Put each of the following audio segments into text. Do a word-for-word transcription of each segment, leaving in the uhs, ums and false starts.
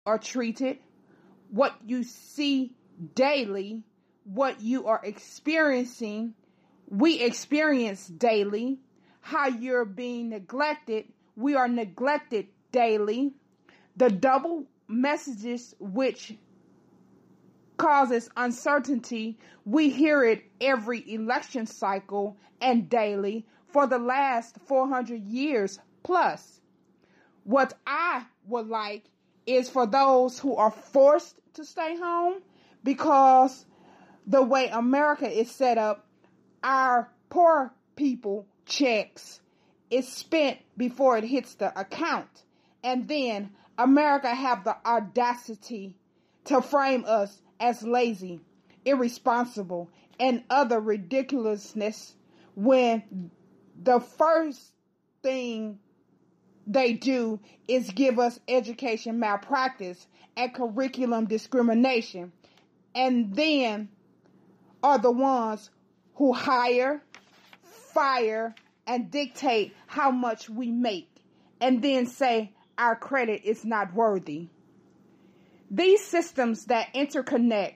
are treated, what you see daily, what you are experiencing, we experience daily, how you're being neglected, we are neglected daily, the double messages which causes uncertainty, we hear it every election cycle and daily for the last four hundred years plus. What I would like is for those who are forced to stay home, because the way America is set up, our poor people checks is spent before it hits the account. And then America have the audacity to frame us as lazy, irresponsible, and other ridiculousness when the first thing they do is give us education malpractice and curriculum discrimination, and then are the ones who hire, fire, and dictate how much we make, and then say our credit is not worthy. These systems that interconnect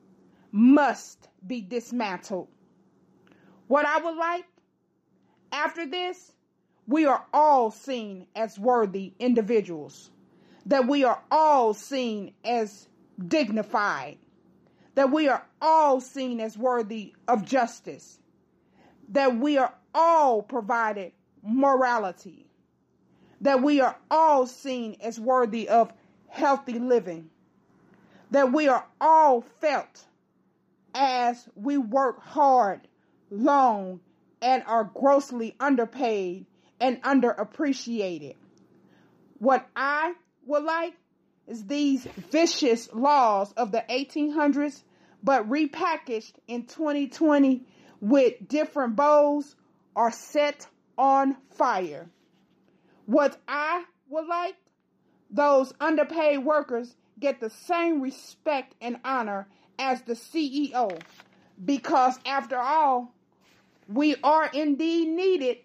must be dismantled. What I would like after this, we are all seen as worthy individuals, that we are all seen as dignified, that we are all seen as worthy of justice, that we are all provided morality, that we are all seen as worthy of healthy living, that we are all felt as we work hard, long, and are grossly underpaid and underappreciated. What I would like is these vicious laws of the eighteen hundreds, but repackaged in twenty twenty with different bows, are set on fire. What I would like, those underpaid workers get the same respect and honor as the C E O, because after all, we are indeed needed.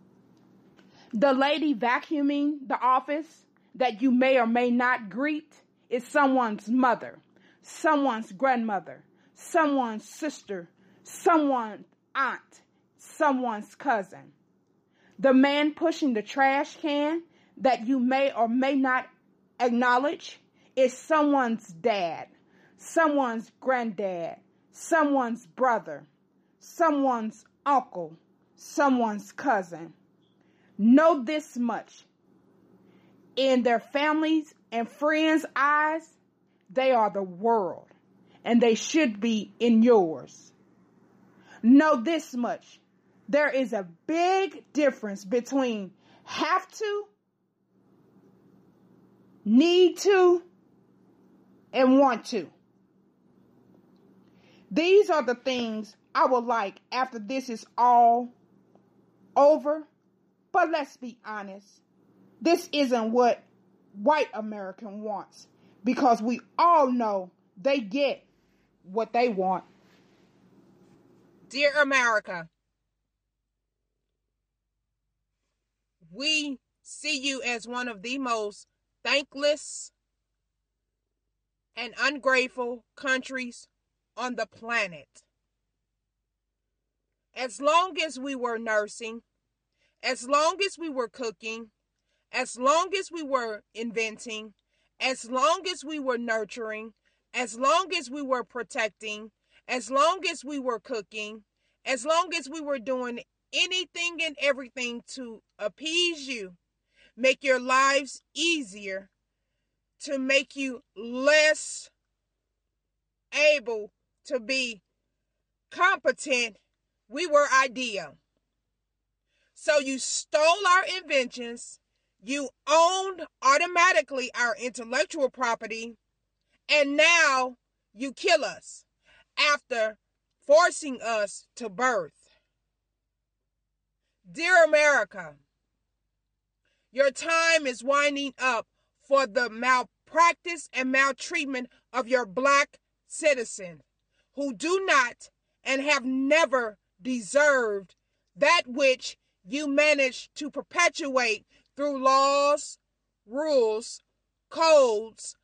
The lady vacuuming the office that you may or may not greet is someone's mother, someone's grandmother, someone's sister, someone's aunt, someone's cousin. The man pushing the trash can that you may or may not acknowledge is someone's dad, someone's granddad, someone's brother, someone's uncle, someone's cousin. Know this much. In their families' and friends' eyes, they are the world, and they should be in yours. Know this much. There is a big difference between have to, need to, and want to. These are the things I would like after this is all over. But let's be honest. This isn't what white American wants, because we all know they get what they want. Dear America, we see you as one of the most thankless and ungrateful countries on the planet. As long as we were nursing, as long as we were cooking, as long as we were inventing, as long as we were nurturing, as long as we were protecting, as long as we were cooking, as long as we were doing anything and everything to appease you, make your lives easier, to make you less able to be competent, we were ideal. So you stole our inventions, you owned automatically our intellectual property, and now you kill us after forcing us to birth. Dear America, your time is winding up for the malpractice and maltreatment of your black citizens who do not and have never deserved that which you managed to perpetuate through laws, rules, codes,